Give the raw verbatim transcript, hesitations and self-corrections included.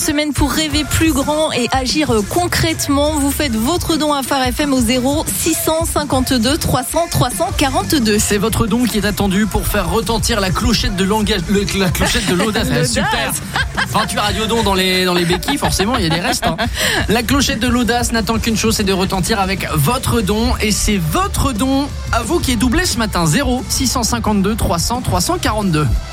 Semaine pour rêver plus grand et agir concrètement. Vous faites votre don à Phare F M au zéro six cent cinquante-deux trois cents trois cent quarante-deux. C'est votre don qui est attendu pour faire retentir la clochette de langage, le, la clochette de l'audace. Super. vingt-huit radiodons dans les dans les béquilles, forcément, il y a des restes. Hein. La clochette de l'audace n'attend qu'une chose, c'est de retentir avec votre don. Et c'est votre don à vous qui est doublé ce matin. zéro six cent cinquante-deux trois cents trois cent quarante-deux.